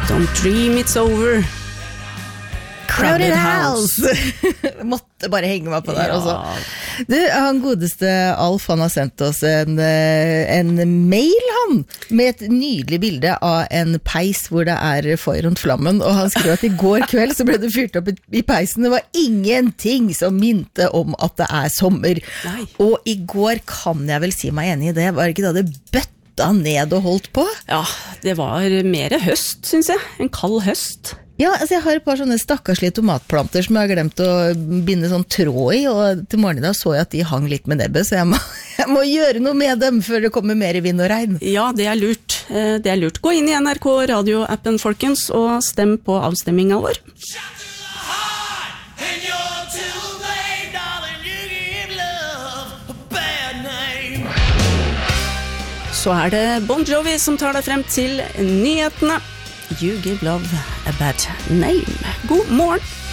Don't dream it's over. Crowded House. Måtte bare henge meg på der også. Du, han godeste Alf, han har sendt oss en mail, han, med et nydelig bilde av en peis hvor det foie rundt flammen, og han skrev at i går kveld så ble det fyrt opp i peisen. Det var ingenting som minte om at det sommer. Nei. Og i går kan jeg vel si meg enig i det, var det ikke da det bøtta ned og holdt på? Ja, det var mer høst, synes jeg. En kald høst. Ja, altså jeg har et par sånne stakkarslige tomatplanter som jeg har glemt å binde sånn tråd i, og til morgenen da så jeg at de hang litt med nebbet, så jeg må gjøre noe med dem før det kommer mer vind og regn. Ja, det lurt. Det lurt. Gå inn i NRK radioappen, folkens, og stem på avstemminga vår. Så det Bon Jovi som tar deg frem til nyhetene. You give love a bad name. God morgen!